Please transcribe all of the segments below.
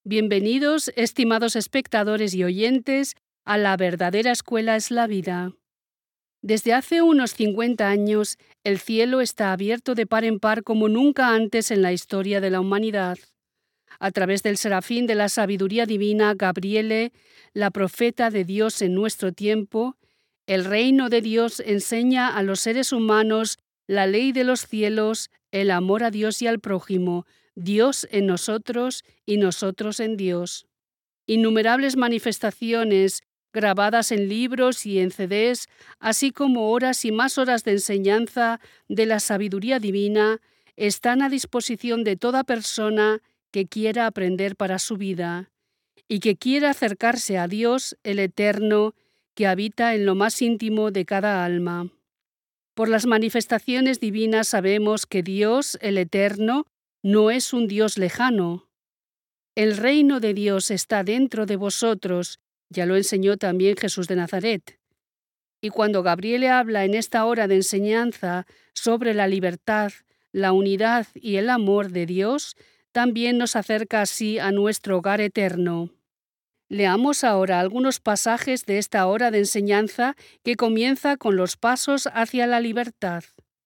Bienvenidos, estimados espectadores y oyentes, a La verdadera escuela es la vida. Desde hace unos 50 años, el cielo está abierto de par en par como nunca antes en la historia de la humanidad. A través del serafín de la sabiduría divina, Gabriele, la profeta de Dios en nuestro tiempo, el reino de Dios enseña a los seres humanos la ley de los cielos, el amor a Dios y al prójimo, Dios en nosotros y nosotros en Dios. Innumerables manifestaciones grabadas en libros y en CDs, así como horas y más horas de enseñanza de la sabiduría divina, están a disposición de toda persona que quiera aprender para su vida y que quiera acercarse a Dios, el Eterno, que habita en lo más íntimo de cada alma. Por las manifestaciones divinas sabemos que Dios, el Eterno, no es un Dios lejano. El reino de Dios está dentro de vosotros, ya lo enseñó también Jesús de Nazaret. Y cuando Gabriele habla en esta hora de enseñanza sobre la libertad, la unidad y el amor de Dios, también nos acerca así a nuestro hogar eterno. Leamos ahora algunos pasajes de esta hora de enseñanza que comienza con los pasos hacia la libertad.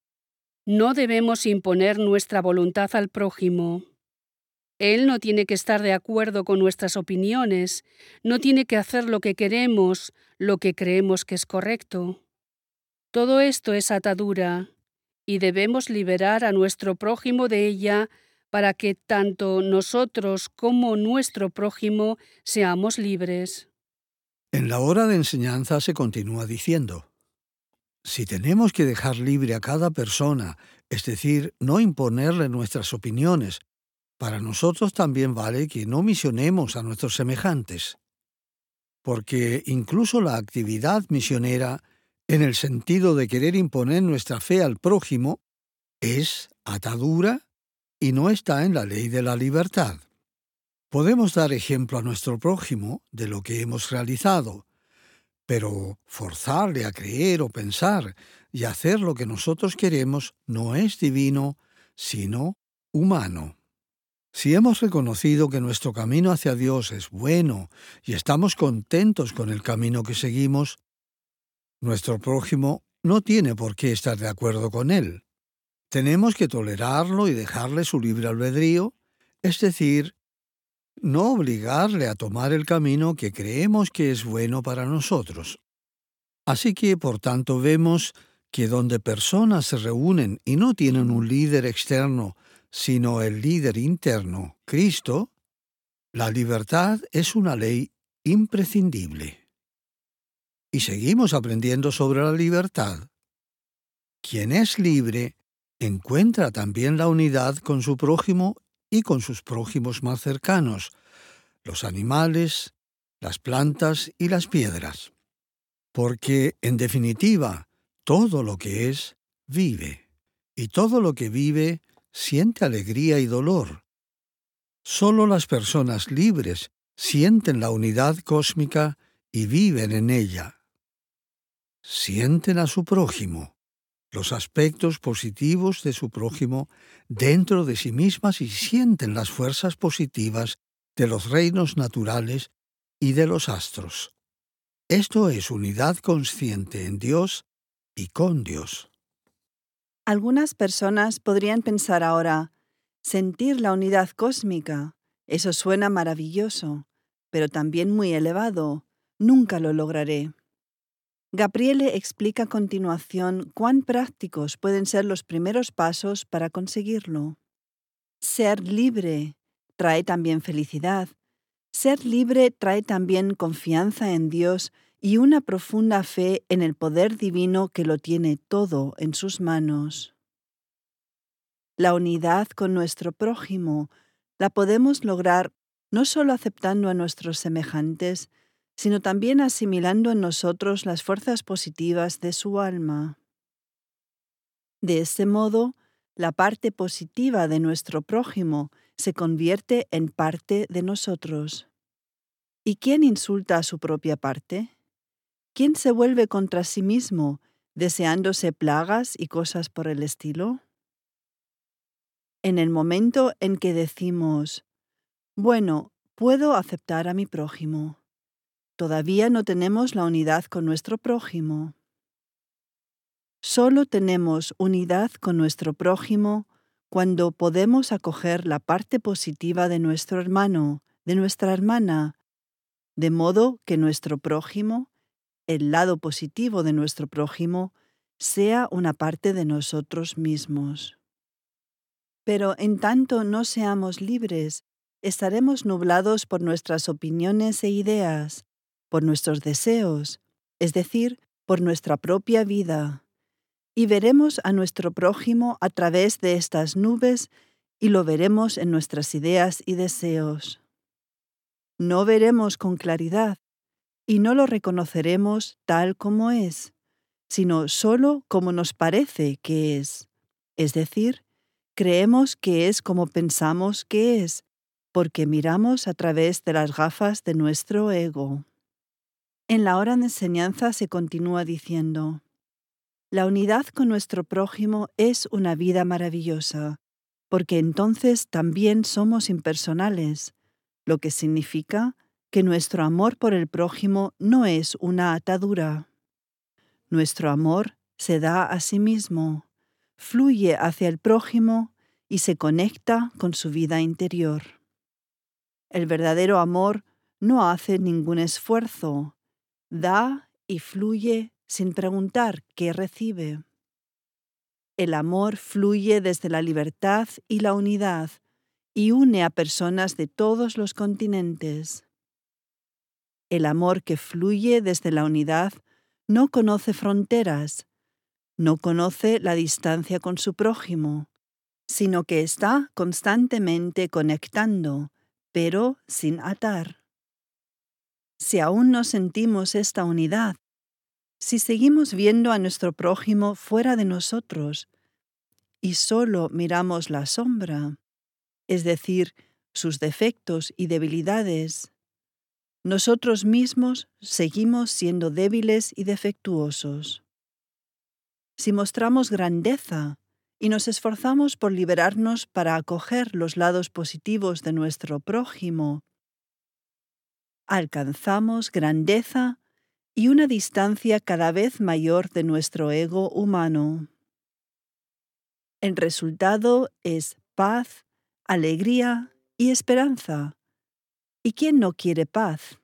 No debemos imponer nuestra voluntad al prójimo. Él no tiene que estar de acuerdo con nuestras opiniones, no tiene que hacer lo que queremos, lo que creemos que es correcto. Todo esto es atadura, y debemos liberar a nuestro prójimo de ella para que tanto nosotros como nuestro prójimo seamos libres. En la hora de enseñanza se continúa diciendo: si tenemos que dejar libre a cada persona, es decir, no imponerle nuestras opiniones, para nosotros también vale que no misionemos a nuestros semejantes. Porque incluso la actividad misionera, en el sentido de querer imponer nuestra fe al prójimo, es atadura y no está en la ley de la libertad. Podemos dar ejemplo a nuestro prójimo de lo que hemos realizado, pero forzarle a creer o pensar y hacer lo que nosotros queremos no es divino, sino humano. Si hemos reconocido que nuestro camino hacia Dios es bueno y estamos contentos con el camino que seguimos, nuestro prójimo no tiene por qué estar de acuerdo con él. Tenemos que tolerarlo y dejarle su libre albedrío, es decir, no obligarle a tomar el camino que creemos que es bueno para nosotros. Así que, por tanto, vemos que donde personas se reúnen y no tienen un líder externo, sino el líder interno, Cristo, la libertad es una ley imprescindible. Y seguimos aprendiendo sobre la libertad. Quien es libre encuentra también la unidad con su prójimo y con sus prójimos más cercanos, los animales, las plantas y las piedras. Porque, en definitiva, todo lo que es, vive, y todo lo que vive siente alegría y dolor. Solo las personas libres sienten la unidad cósmica y viven en ella. Sienten a su prójimo, los aspectos positivos de su prójimo dentro de sí mismas y sienten las fuerzas positivas de los reinos naturales y de los astros. Esto es unidad consciente en Dios y con Dios. Algunas personas podrían pensar ahora: sentir la unidad cósmica, eso suena maravilloso, pero también muy elevado. Nunca lo lograré. Gabriele explica a continuación cuán prácticos pueden ser los primeros pasos para conseguirlo. Ser libre trae también felicidad. Ser libre trae también confianza en Dios y una profunda fe en el poder divino que lo tiene todo en sus manos. La unidad con nuestro prójimo la podemos lograr no solo aceptando a nuestros semejantes, sino también asimilando en nosotros las fuerzas positivas de su alma. De este modo, la parte positiva de nuestro prójimo se convierte en parte de nosotros. ¿Y quién insulta a su propia parte? ¿Quién se vuelve contra sí mismo, deseándose plagas y cosas por el estilo? En el momento en que decimos: bueno, puedo aceptar a mi prójimo. Todavía no tenemos la unidad con nuestro prójimo. Solo tenemos unidad con nuestro prójimo cuando podemos acoger la parte positiva de nuestro hermano, de nuestra hermana, de modo que nuestro prójimo, el lado positivo de nuestro prójimo, sea una parte de nosotros mismos. Pero en tanto no seamos libres, estaremos nublados por nuestras opiniones e ideas, por nuestros deseos, es decir, por nuestra propia vida, y veremos a nuestro prójimo a través de estas nubes y lo veremos en nuestras ideas y deseos. No veremos con claridad y no lo reconoceremos tal como es, sino solo como nos parece que es decir, creemos que es como pensamos que es, porque miramos a través de las gafas de nuestro ego. En la hora de enseñanza se continúa diciendo: la unidad con nuestro prójimo es una vida maravillosa, porque entonces también somos impersonales, lo que significa que nuestro amor por el prójimo no es una atadura. Nuestro amor se da a sí mismo, fluye hacia el prójimo y se conecta con su vida interior. El verdadero amor no hace ningún esfuerzo, da y fluye sin preguntar qué recibe. El amor fluye desde la libertad y la unidad y une a personas de todos los continentes. El amor que fluye desde la unidad no conoce fronteras, no conoce la distancia con su prójimo, sino que está constantemente conectando, pero sin atar. Si aún no sentimos esta unidad, si seguimos viendo a nuestro prójimo fuera de nosotros y solo miramos la sombra, es decir, sus defectos y debilidades, nosotros mismos seguimos siendo débiles y defectuosos. Si mostramos grandeza y nos esforzamos por liberarnos para acoger los lados positivos de nuestro prójimo, alcanzamos grandeza y una distancia cada vez mayor de nuestro ego humano. El resultado es paz, alegría y esperanza. ¿Y quién no quiere paz?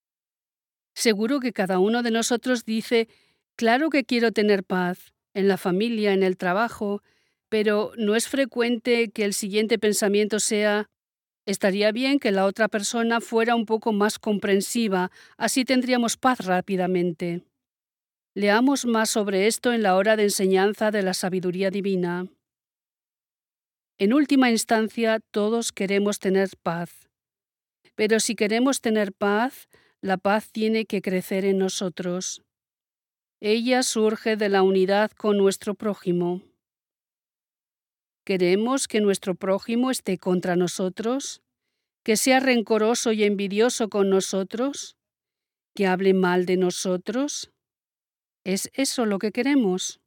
Seguro que cada uno de nosotros dice, claro que quiero tener paz, en la familia, en el trabajo, pero no es frecuente que el siguiente pensamiento sea, estaría bien que la otra persona fuera un poco más comprensiva, así tendríamos paz rápidamente. Leamos más sobre esto en la hora de enseñanza de la sabiduría divina. En última instancia, todos queremos tener paz. Pero si queremos tener paz, la paz tiene que crecer en nosotros. Ella surge de la unidad con nuestro prójimo. ¿Queremos que nuestro prójimo esté contra nosotros? ¿Que sea rencoroso y envidioso con nosotros? ¿Que hable mal de nosotros? ¿Es eso lo que queremos?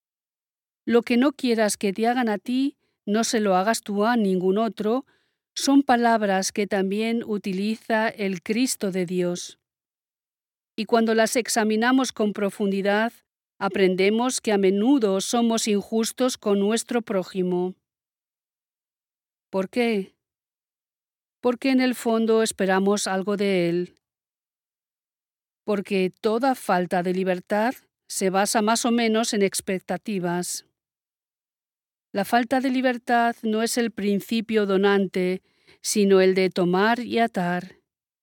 Lo que no quieras que te hagan a ti, no se lo hagas tú a ningún otro, son palabras que también utiliza el Cristo de Dios. Y cuando las examinamos con profundidad, aprendemos que a menudo somos injustos con nuestro prójimo. ¿Por qué? Porque en el fondo esperamos algo de él. Porque toda falta de libertad se basa más o menos en expectativas. La falta de libertad no es el principio donante, sino el de tomar y atar.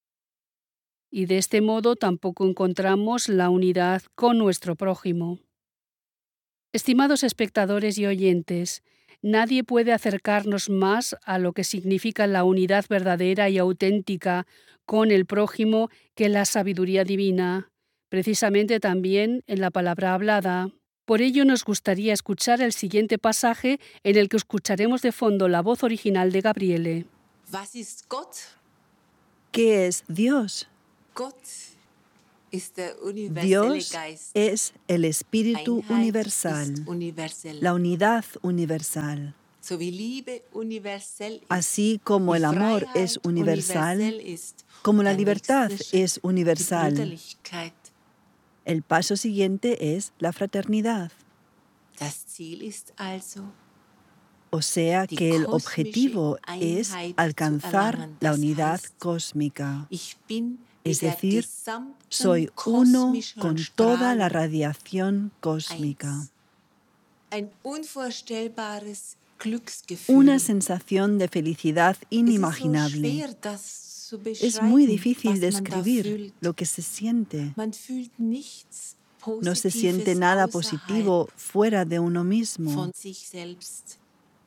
Y de este modo tampoco encontramos la unidad con nuestro prójimo. Estimados espectadores y oyentes, nadie puede acercarnos más a lo que significa la unidad verdadera y auténtica con el prójimo que la sabiduría divina, precisamente también en la palabra hablada. Por ello nos gustaría escuchar el siguiente pasaje en el que escucharemos de fondo la voz original de Gabriele. Was ist Gott? ¿Qué es Dios? Gott ist der universelle Dios Geist. es el Espíritu Einheit universal, ist universell. la unidad universal. So wie Liebe universell ist, Así como die el amor Freiheit es universal, universell ist, como la der libertad nächste Schritt, es universal, die Brüderlichkeit. el paso siguiente es la fraternidad. Das Ziel ist also, O sea die que el kosmische objetivo es Einheit zu alcanzar erlangen. la Das unidad heißt, cósmica. ich bin mit Es der decir, gesamten soy uno kosmischen con toda la Strahlung radiación cósmica. eins. Ein unvorstellbares Glücksgefühl. Una sensación de felicidad Es ist so inimaginable. schwer, das zu Es muy beschreiben, difícil was man da describir fühlt. lo que se siente. Man fühlt nichts No se Positives siente nada außerhalb positivo fuera de uno mismo. von sich selbst.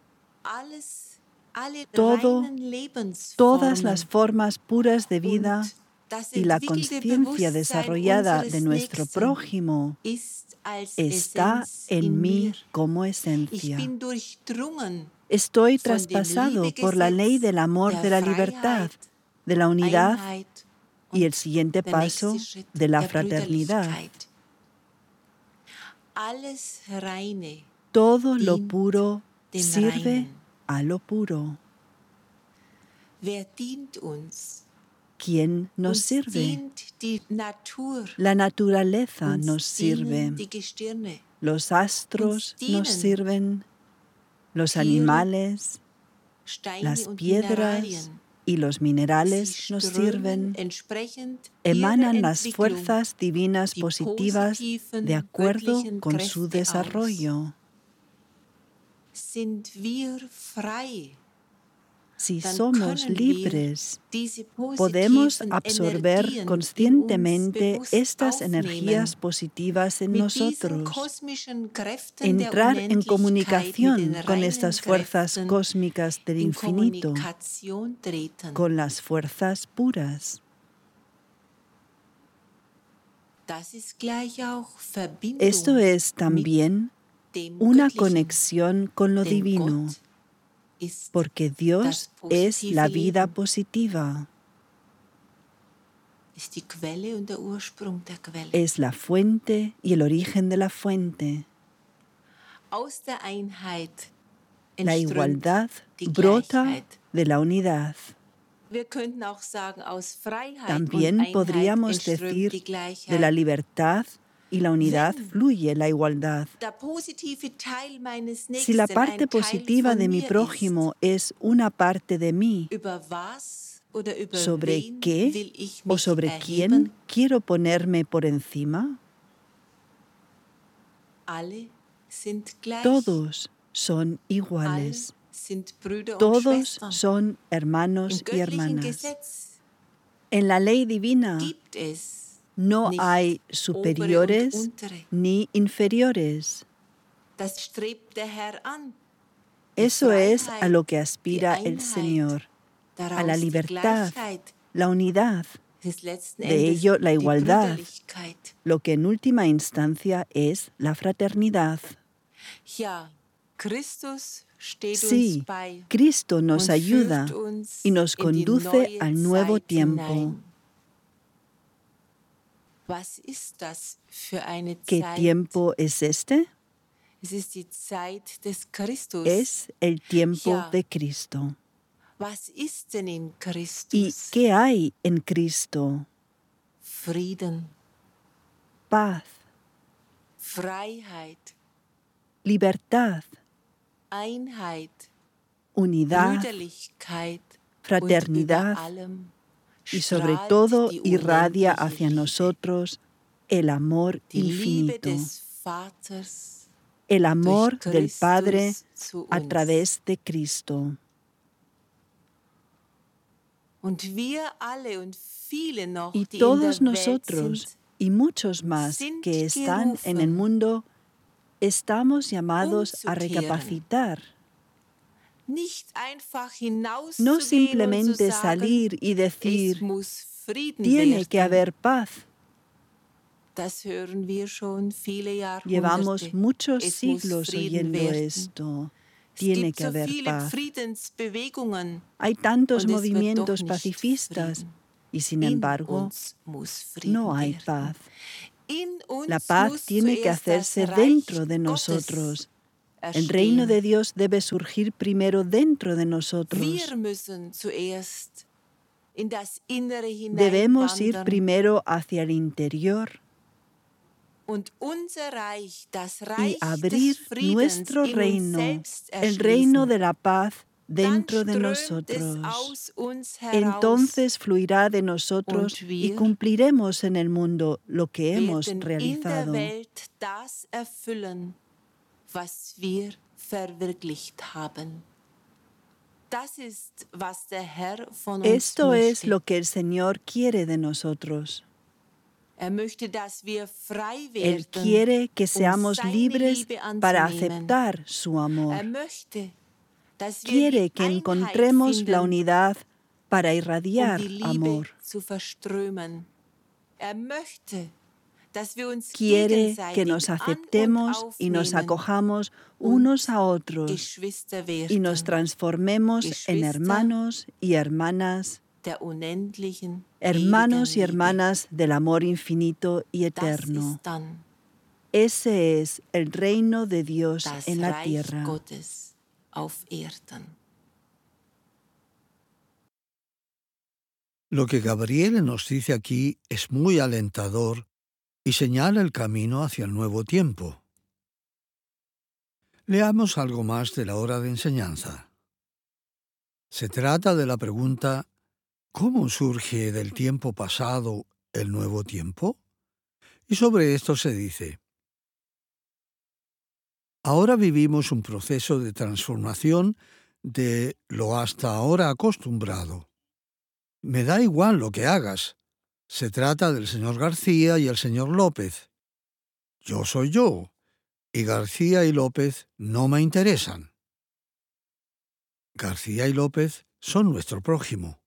Alle Todo, reinen Lebensformen todas las formas puras de vida und das y la entwickelte conciencia Bewusstsein desarrollada unseres de nuestro Nächsten prójimo ist als está Essenz en in mí mir. como Ich esencia. bin durchdrungen Estoy von dem traspasado por la ley Liebegesetz del amor der de la libertad, Freiheit, de la unidad Einheit y el und siguiente der paso nächste Schritt de la der fraternidad. Brüderlichkeit. Alles Reine Todo lo dient puro dem sirve Reinen. a lo puro. Wer dient uns? ¿Quién nos Uns sirve? dient die Natur. La naturaleza Uns nos sirve. dienen die Gestirne. Los astros Uns dienen nos sirven. Los Tiere, animales, Steine las und piedras Mineralien. y los Sie minerales nos strömen sirven. entsprechend Emanan ihrer las Entwicklung fuerzas divinas die positivas positiven, de acuerdo göttlichen con su Kräfte desarrollo. Sind wir frei, Si dann somos können libres, wir diese podemos positiven absorber Energien in conscientemente uns bewusst estas aufnehmen. energías positivas en Mit diesen nosotros. kosmischen Kräften der Entrar en Unendlichkeit, mit den comunicación con reinen estas fuerzas Kräften cósmicas del in infinito, Kommunikation treten. con las fuerzas puras. Das ist gleich auch Verbindung Esto es mit también dem una Göttlichen, conexión con lo denn divino, Gott ist porque Dios das es positive la vida Leben, positiva, ist die Quelle und der Ursprung der Quelle. es la fuente y el origen de la fuente. Aus der Einheit La entströmt igualdad die brota Gleichheit. de la unidad. Wir könnten auch sagen, aus Freiheit También und Einheit podríamos entströmt decir die Gleichheit. de la libertad y la unidad Wenn fluye la igualdad. Der positive Teil meines Si la Nächsten parte ein Teil positiva von de mi mir prójimo es una parte de mí, ist, über was oder über ¿sobre wen qué will ich o mich sobre erheben? quién quiero ponerme por encima? Alle sind gleich. Todos son Alle iguales. sind Brüder und Todos Schwestern. son hermanos Im y göttlichen hermanas. Gesetz En la ley divina gibt es no nicht hay obere superiores und untere. ni inferiores. Das strebt der Herr an. Die Eso es a Freiheit, lo que aspira die el Einheit, Señor, a daraus la die libertad, Gleichheit, la unidad, ist letzten de Endes ello la die igualdad, Brüderlichkeit. lo que en última instancia es la fraternidad. Ja, Christus steht Sí, uns bei Cristo nos und ayuda führt uns y nos in die conduce neue al nuevo Zeit tiempo. hinein. Was ist das für eine ¿Qué Zeit? tiempo es este? Es ist die Zeit des Christus. Es el tiempo Ja. de Cristo. Was ist denn in ¿Y Christus? qué hay en Cristo? Frieden, Paz, Freiheit, libertad, Einheit, unidad Brüderlichkeit fraternidad, und über allem y sobre strahlt todo die irradia unendliche hacia Liebe, nosotros el amor die Liebe infinito, des Vaters el amor durch del Padre Christus zu a uns. través de Cristo. Und wir alle und viele noch, Y die in todos der Welt nosotros sind, y muchos más sind que están en el gerufen, mundo, estamos llamados a umzukehren. recapacitar, nicht einfach hinauszugehen no und zu simplemente sagen, salir y es decir, muss Frieden tiene que werden. haber paz. Das hören wir schon viele Jahrhunderte. Llevamos muchos Es muss siglos Frieden oyendo werden. esto. Es Tiene gibt que so haber viele paz. Friedensbewegungen Hay tantos und es wird doch movimientos nicht pacifistas Frieden. y sin In embargo uns muss Frieden no hay werden. paz. In uns La paz muss tiene que zuerst das hacerse Reich dentro de Gottes nosotros. El reino erstehen. de Dios debe surgir primero dentro de nosotros. Wir müssen zuerst in das Innere Debemos ir hineinwandern primero hacia el interior und unser Reich, das y Reich des abrir Friedens nuestro in uns reino, selbst el reino erschließen. de la paz Dann dentro de strömt es nosotros. aus uns heraus, Entonces fluirá de nosotros und y wir cumpliremos en el mundo lo que hemos werden in der realizado. Welt das erfüllen, was wir verwirklicht haben. Das ist, was der Herr von uns Esto es möchte. lo que el Señor quiere de nosotros. Möchte, dass wir frei Él werden, quiere que seamos seine libres Liebe para anzunehmen. aceptar su amor. Möchte, dass wir Quiere die que Einheit encontremos la finden, unidad para um irradiar die Liebe amor. zu verströmen. Möchte, dass wir uns Quiere que gegenseitig nos an- und aceptemos y nos aufnehmen acojamos und unos a otros Geschwister y nos werden transformemos en Geschwister hermanos y hermanas, der unendlichen, hermanos y ewigen Liebe. hermanas del amor infinito y Das eterno. ist dann Ese es el reino de Dios das en la Reich tierra. Gottes auf Erden. Lo que Gabriel nos dice aquí es muy alentador y señala el camino hacia el nuevo tiempo. Leamos algo más de la hora de enseñanza. Se trata de la pregunta ¿cómo surge del tiempo pasado el nuevo tiempo? Y sobre esto se dice: ahora vivimos un proceso de transformación de lo hasta ahora acostumbrado. Me da igual lo que hagas. Se trata del señor García y el señor López. Yo soy yo, y García y López no me interesan. García y López son nuestro prójimo.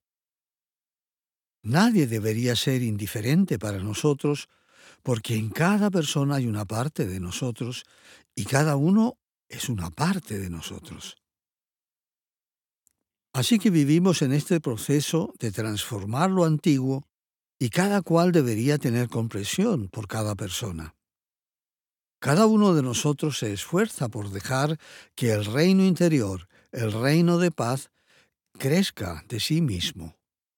Nadie debería ser indiferente para nosotros, porque en cada persona hay una parte de nosotros y cada uno es una parte de nosotros. Así que vivimos en este proceso de transformar lo antiguo y cada cual debería tener comprensión por cada persona. Cada uno de nosotros se esfuerza por dejar que el reino interior, el reino de paz, crezca de sí mismo.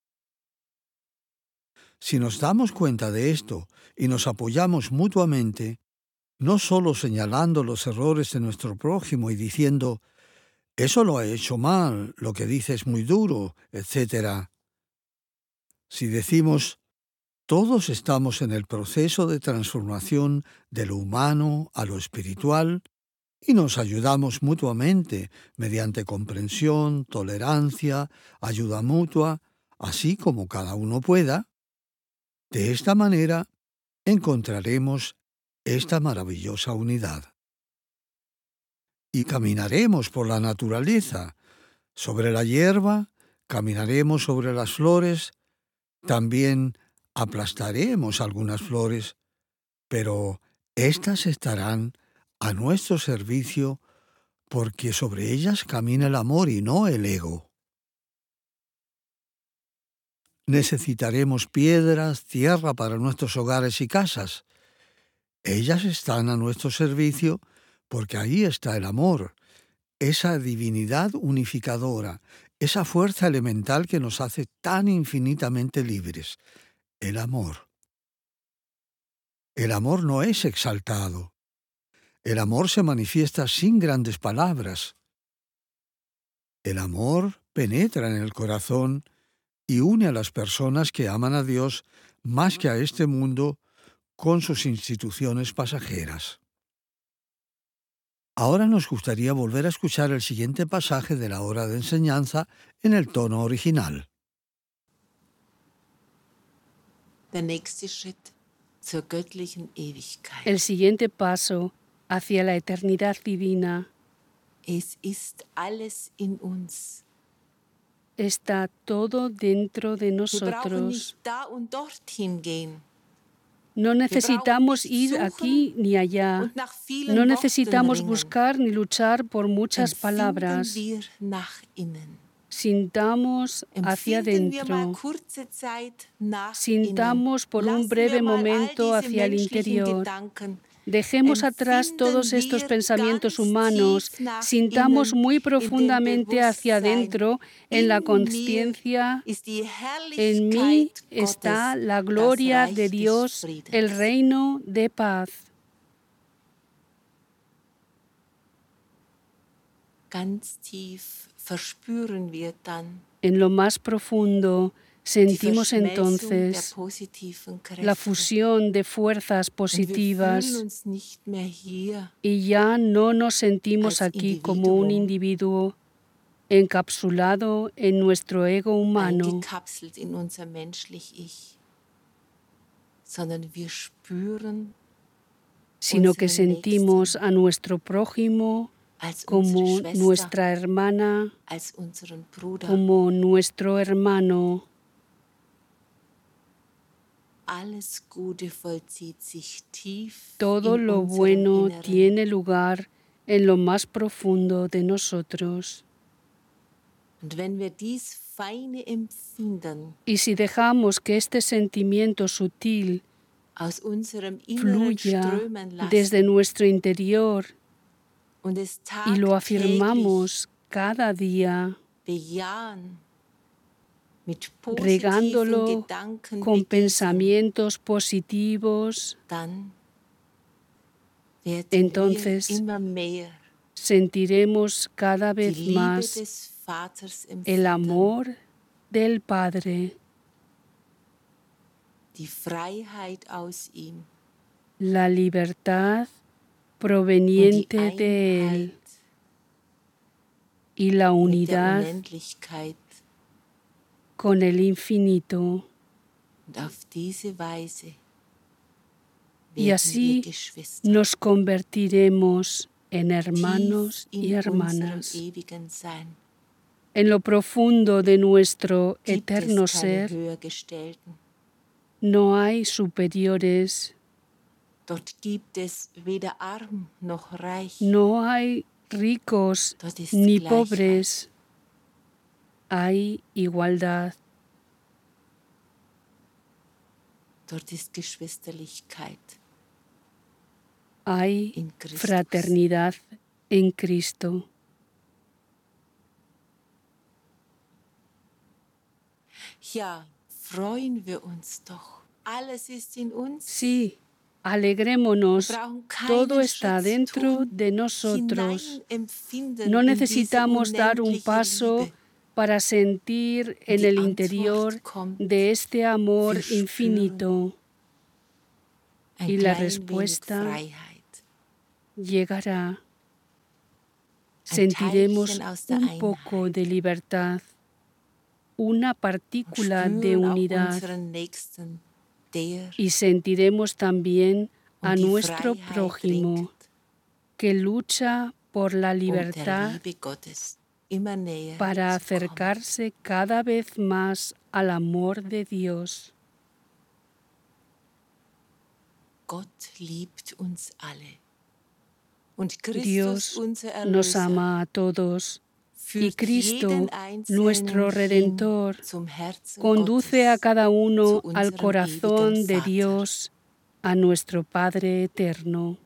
Si nos damos cuenta de esto y nos apoyamos mutuamente, no solo señalando los errores de nuestro prójimo y diciendo «eso lo ha hecho mal, lo que dice es muy duro», etc. Si decimos «todos estamos en el proceso de transformación de lo humano a lo espiritual» y nos ayudamos mutuamente mediante comprensión, tolerancia, ayuda mutua, así como cada uno pueda, de esta manera encontraremos esta maravillosa unidad. Y caminaremos por la naturaleza, sobre la hierba, caminaremos sobre las flores, también aplastaremos algunas flores, pero éstas estarán a nuestro servicio porque sobre ellas camina el amor y no el ego. Necesitaremos piedras, tierra para nuestros hogares y casas. Ellas están a nuestro servicio porque ahí está el amor, esa divinidad unificadora, esa fuerza elemental que nos hace tan infinitamente libres, el amor. El amor no es exaltado. El amor se manifiesta sin grandes palabras. El amor penetra en el corazón y une a las personas que aman a Dios más que a este mundo con sus instituciones pasajeras. Ahora nos gustaría volver a escuchar el siguiente pasaje de la hora de enseñanza en el tono original. Der nächste Schritt zur göttlichen Ewigkeit. El siguiente paso hacia la eternidad divina. Es ist alles in uns. Está todo dentro de Wir brauchen nosotros. nicht da und dorthin gehen No necesitamos ir aquí ni allá. und nach vielen No Worten necesitamos ringen. buscar ni luchar por muchas Empfinden palabras. wir nach innen. Sintamos hacia Empfinden wir mal adentro. kurze Zeit nach Sintamos innen. por un Lassen breve wir mal all momento diese hacia el menschlichen interior. Gedanken Dejemos atrás todos estos pensamientos humanos, sintamos muy profundamente hacia adentro en la conciencia, en mí está la gloria de Dios, el reino de paz. Ganz tief verspüren wir dann En lo más profundo sentimos entonces la fusión de fuerzas positivas y ya no nos sentimos aquí como un individuo encapsulado en nuestro ego humano, sino que sentimos a nuestro prójimo como nuestra hermana, como nuestro hermano. Todo lo bueno tiene lugar en lo más profundo de nosotros. Y si dejamos que este sentimiento sutil fluya desde nuestro interior y lo afirmamos cada día, regándolo con pensamientos positivos, entonces sentiremos cada vez más el amor del Padre, la libertad proveniente de Él y la unidad con el infinito. Y así nos convertiremos en hermanos y hermanas. En lo profundo de nuestro eterno ser no hay superiores, no hay ricos ni pobres, hay igualdad. Hay fraternidad en Cristo. Sí, alegrémonos. Todo está dentro de nosotros. No necesitamos dar un paso para sentir en el interior de este amor infinito. Y la respuesta llegará. Sentiremos un poco de libertad, una partícula de unidad, y sentiremos también a nuestro prójimo que lucha por la libertad para acercarse cada vez más al amor de Dios. Dios nos ama a todos y Cristo, nuestro Redentor, conduce a cada uno al corazón de Dios, a nuestro Padre eterno.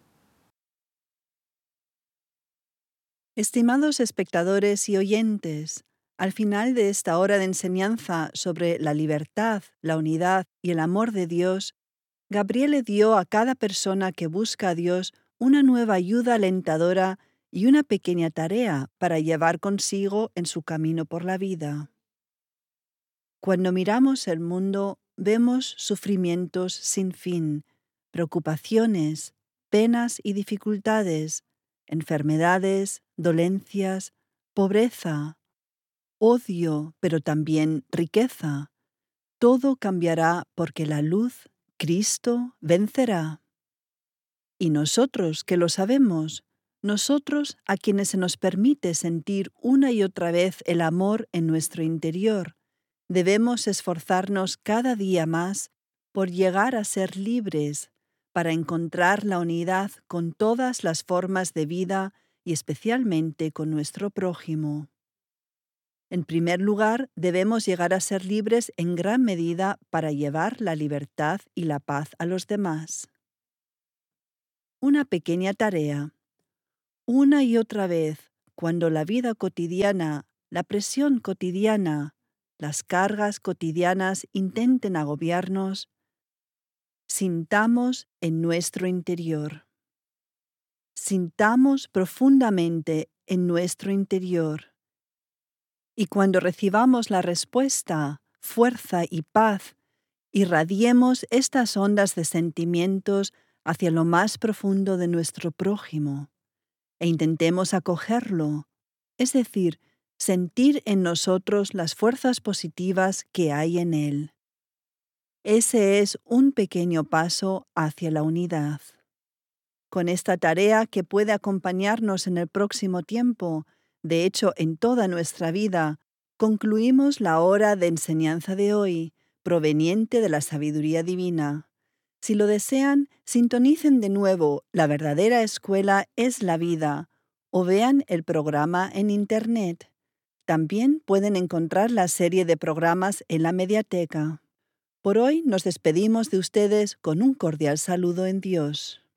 Estimados espectadores y oyentes, al final de esta hora de enseñanza sobre la libertad, la unidad y el amor de Dios, Gabriele dio a cada persona que busca a Dios una nueva ayuda alentadora y una pequeña tarea para llevar consigo en su camino por la vida. Cuando miramos el mundo, vemos sufrimientos sin fin, preocupaciones, penas y dificultades, enfermedades, dolencias, pobreza, odio, pero también riqueza. Todo cambiará porque la luz, Cristo, vencerá. Y nosotros, que lo sabemos, nosotros a quienes se nos permite sentir una y otra vez el amor en nuestro interior, debemos esforzarnos cada día más por llegar a ser libres, para encontrar la unidad con todas las formas de vida y especialmente con nuestro prójimo. En primer lugar, debemos llegar a ser libres en gran medida para llevar la libertad y la paz a los demás. una pequeña tarea. Una y otra vez, cuando la vida cotidiana, la presión cotidiana, las cargas cotidianas intenten agobiarnos, sintamos en nuestro interior. Sintamos profundamente en nuestro interior. Y cuando recibamos la respuesta, fuerza y paz, irradiemos estas ondas de sentimientos hacia lo más profundo de nuestro prójimo e intentemos acogerlo, es decir, sentir en nosotros las fuerzas positivas que hay en él. Ese es un pequeño paso hacia la unidad. Con esta tarea que puede acompañarnos en el próximo tiempo, de hecho en toda nuestra vida, concluimos la hora de enseñanza de hoy, proveniente de la sabiduría divina. Si lo desean, sintonicen de nuevo La verdadera escuela es la vida o vean el programa en Internet. También pueden encontrar la serie de programas en la mediateca. Por hoy nos despedimos de ustedes con un cordial saludo en Dios.